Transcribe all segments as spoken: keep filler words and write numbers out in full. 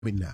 me now.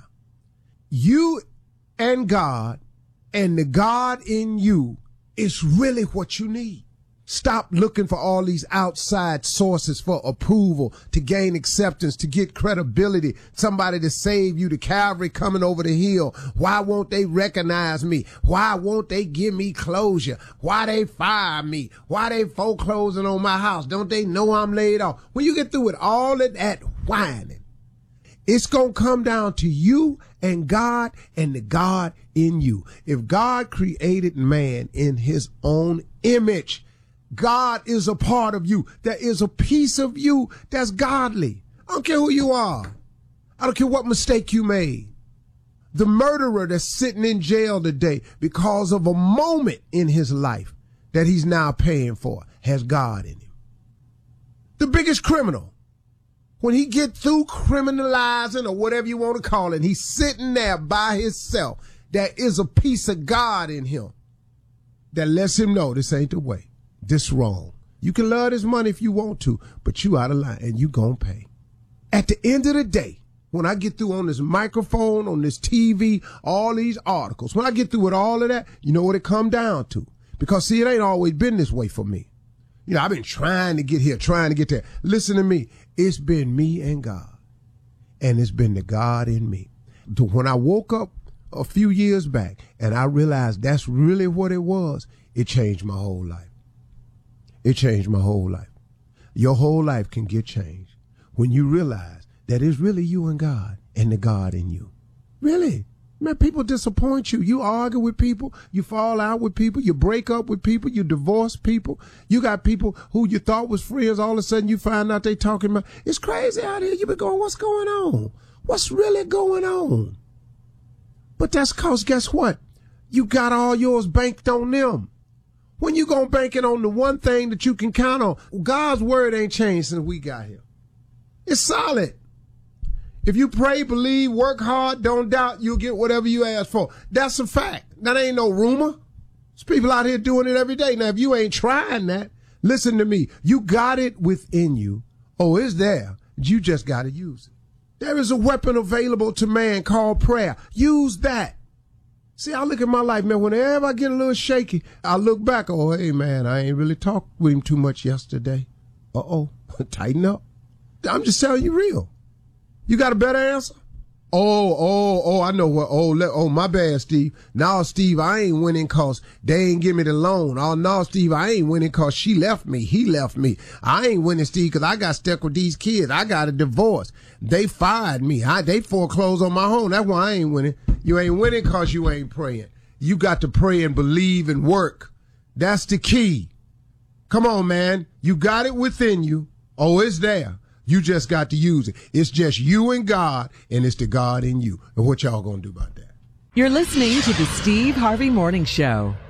You and God and the God in you is really what you need. Stop looking for all these outside sources for approval, to gain acceptance, to get credibility, somebody to save you, the cavalry coming over the hill. Why won't they recognize me? Why won't they give me closure? Why they fire me? Why they foreclosing on my house? Don't they know I'm laid off? When you get through with all of that whining, it's going to come down to you and God and the God in you. If God created man in his own image, God is a part of you. There is a piece of you that's godly. I don't care who you are. I don't care what mistake you made. The murderer that's sitting in jail today because of a moment in his life that he's now paying for has God in him. The biggest criminal, when he get through criminalizing or whatever you want to call it, he's sitting there by himself. There is a piece of God in him that lets him know this ain't the way. This wrong. You can love this money if you want to, but you out of line and you gonna pay. At the end of the day, when I get through on this microphone, on this T V, all these articles, when I get through with all of that, you know what it come down to? Because see, it ain't always been this way for me. You know, I've been trying to get here, trying to get there. Listen to me. It's been me and God, and it's been the God in me. When I woke up a few years back and I realized that's really what it was, it changed my whole life. It changed my whole life. Your whole life can get changed when you realize that it's really you and God and the God in you. Really. Man, people disappoint you. You argue with people. You fall out with people. You break up with people. You divorce people. You got people who you thought was friends. All of a sudden you find out they talking about. It's crazy out here. You been going, what's going on? What's really going on? But that's cause guess what? You got all yours banked on them. When you gonna bank it on the one thing that you can count on? God's word ain't changed since we got here. It's solid. If you pray, believe, work hard, don't doubt, you'll get whatever you ask for. That's a fact. That ain't no rumor. There's people out here doing it every day. Now, if you ain't trying that, listen to me. You got it within you. Oh, it's there. You just got to use it. There is a weapon available to man called prayer. Use that. See, I look at my life, man, whenever I get a little shaky, I look back, oh, hey, man, I ain't really talked with him too much yesterday. Uh-oh, tighten up. I'm just telling you real. You got a better answer? Oh, oh, oh, I know what. Oh, let, oh, my bad, Steve. Now, Steve, I ain't winning cause they ain't give me the loan. Oh, no, Steve, I ain't winning cause she left me. He left me. I ain't winning, Steve, cause I got stuck with these kids. I got a divorce. They fired me. I, they foreclosed on my home. That's why I ain't winning. You ain't winning cause you ain't praying. You got to pray and believe and work. That's the key. Come on, man. You got it within you. Oh, it's there. You just got to use it. It's just you and God, and it's the God in you. And what y'all gonna do about that? You're listening to the Steve Harvey Morning Show.